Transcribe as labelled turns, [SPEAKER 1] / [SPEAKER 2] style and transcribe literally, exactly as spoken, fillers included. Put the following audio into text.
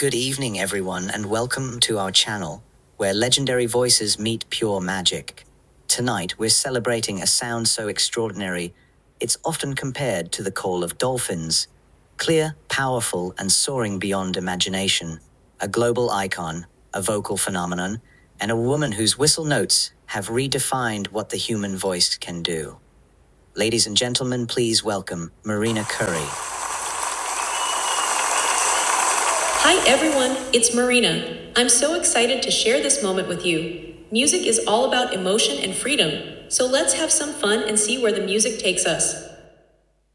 [SPEAKER 1] Good evening, everyone, and welcome to our channel, where legendary voices meet pure magic. Tonight, we're celebrating a sound so extraordinary, it's often compared to the call of dolphins. Clear, powerful, and soaring beyond imagination. A global icon, a vocal phenomenon, and a woman whose whistle notes have redefined what the human voice can do. Ladies and gentlemen, please welcome Marina Curry.
[SPEAKER 2] Hi everyone, it's Marina. I'm so excited to share this moment with you. Music is all about emotion and freedom, so let's have some fun and see where the music takes us.